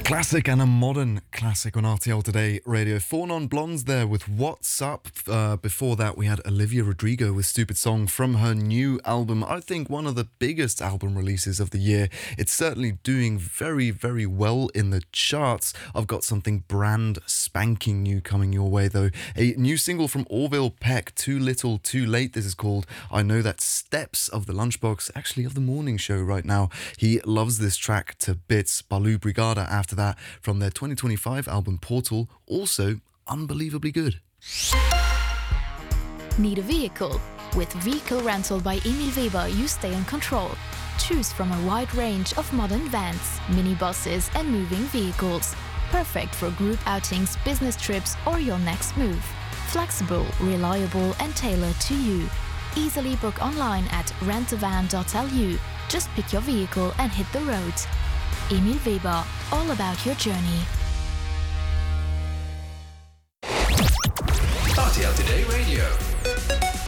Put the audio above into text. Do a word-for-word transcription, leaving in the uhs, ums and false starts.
classic and a modern classic on R T L Today Radio. Four Non-Blondes there with What's Up. Uh, before that, we had Olivia Rodrigo with Stupid Song from her new album. I think one of the biggest album releases of the year. It's certainly doing very, very well in the charts. I've got something brand spanking new coming your way, though. A new single from Orville Peck, Too Little, Too Late. This is called I Know That Steps of the Lunchbox, actually of the morning show right now. He loves this track to bits. Baloo Brigada after that from their twenty twenty-five album Portal, also unbelievably good. Need a vehicle? With Vehicle Rental by Emil Weber, you stay in control. Choose from a wide range of modern vans, minibuses and moving vehicles. Perfect for group outings, business trips or your next move. Flexible, reliable and tailored to you. Easily book online at rent a van dot l u. Just pick your vehicle and hit the road. Emil Weber, all about your journey. R T L Today